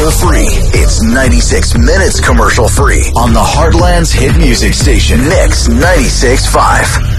commercial free. It's 96 minutes commercial free on the Heartland's hit music station, Mix 96.5.